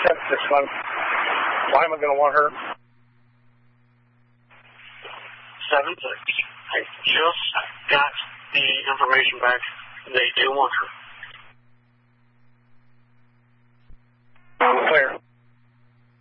sent 6 months. Why am I going to want her? 7-6. I just got the information back. They do want her.